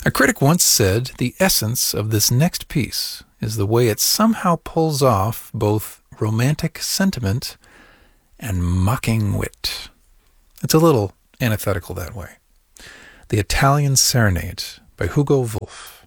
A critic once said the essence of this next piece is the way it somehow pulls off both romantic sentiment and mocking wit. It's a little antithetical that way. The Italian Serenade by Hugo Wolf.